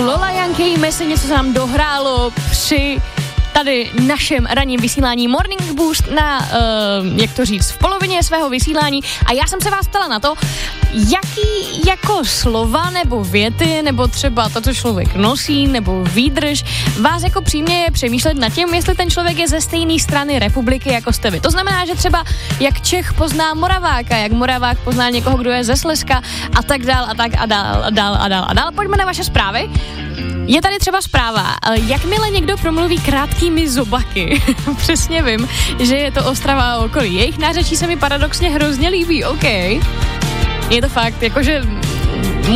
Lola Young se něco nám dohrálo při tady našem ranním vysílání Morning Boost na, jak to říct, v polovině svého vysílání a já jsem se vás ptala na to, jaký jako slova nebo věty, nebo třeba to, co člověk nosí, nebo výdrž, vás jako přímě přemýšlet nad tím, jestli ten člověk je ze stejné strany republiky, jako jste vy. To znamená, že třeba jak Čech pozná Moraváka, jak Moravák pozná někoho, kdo je ze Slezska a tak dál a tak a dál. Pojďme na vaše zprávy. Je tady třeba zpráva, jakmile někdo promluví krátkými zobaky, přesně vím, že je to Ostrava a okolí. Jejich nářečí se mi paradoxně hrozně líbí, OK. Je to fakt, jakože